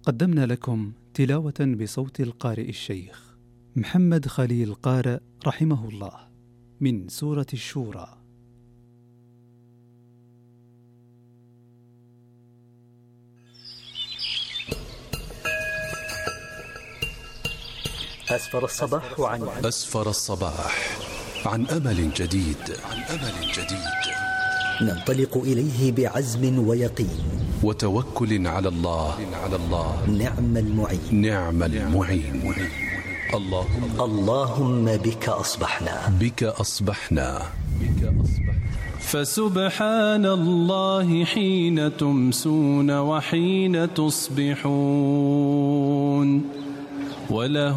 قدمنا لكم تلاوة بصوت القارئ الشيخ محمد خليل قارئ رحمه الله من سورة الشورى. أسفر الصباح عن أمل جديد. ننطلق إليه بعزم ويقين وتوكل على الله. نعم المعين. اللهم بك أصبحنا. فسبحان الله حين تمسون وحين تصبحون، وله